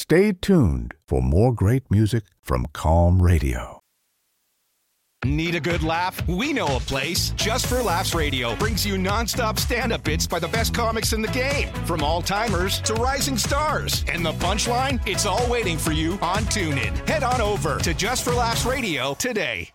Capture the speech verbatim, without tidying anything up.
Stay tuned for more great music from Calm Radio. Need a good laugh? We know a place. Just for Laughs Radio brings you nonstop stand-up bits by the best comics in the game, from all-timers to rising stars. And the punchline? It's all waiting for you on TuneIn. Head on over to Just for Laughs Radio today.